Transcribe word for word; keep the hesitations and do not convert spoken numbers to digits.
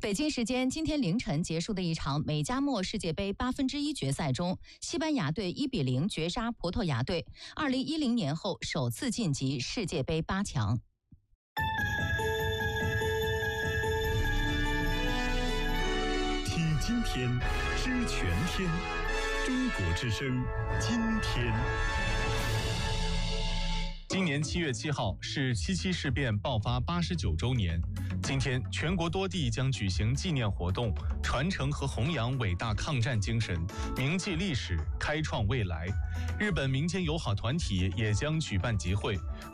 北京时间今天凌晨结束的一场美加墨世界杯八分之一决赛中，西班牙队一比零绝杀葡萄牙队，二零一零年后首次晋级世界杯八强。 听今天，知全天，中国之声，今天。 今年七月七号是七七事变爆发八十九周年。今天，全国多地将举行纪念活动，传承和弘扬伟大抗战精神，铭记历史，开创未来。日本民间友好团体也将举办集会，